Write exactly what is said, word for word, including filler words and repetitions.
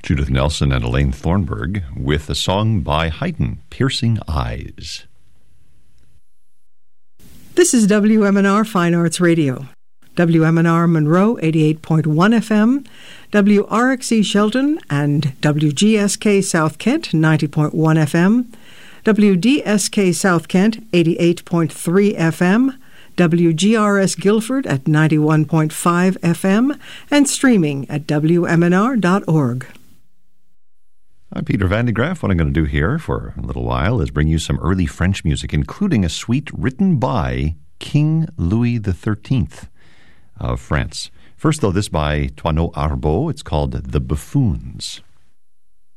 Judith Nelson and Elaine Thornburg with a song by Haydn, Piercing Eyes. This is W M N R Fine Arts Radio. W M N R Monroe, eighty-eight point one F M, W R X E Shelton and W G S K South Kent, ninety point one F M, W D S K South Kent, eighty-eight point three F M, W G R S Guilford at ninety-one point five F M, and streaming at W M N R dot org. I'm Peter Van de Graaff. What I'm going to do here for a little while is bring you some early French music, including a suite written by King Louis the thirteenth of France. First, though, this by Toineau Arbeau. It's called The Buffoons.